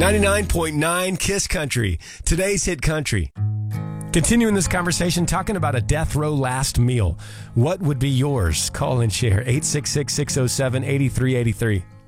99.9 Kiss Country, today's hit country. Continuing this conversation, talking about a death row last meal. What would be yours? Call and share 866-607-8383.